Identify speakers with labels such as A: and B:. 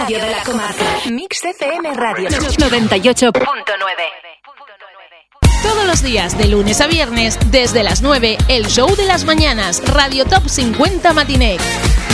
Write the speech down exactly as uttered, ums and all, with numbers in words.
A: radio de la comarca. Mix F M Radio noventa y ocho punto nueve.
B: Todos los días, de lunes a viernes, desde las nueve, el show de las mañanas, Radio Top cincuenta Matiné.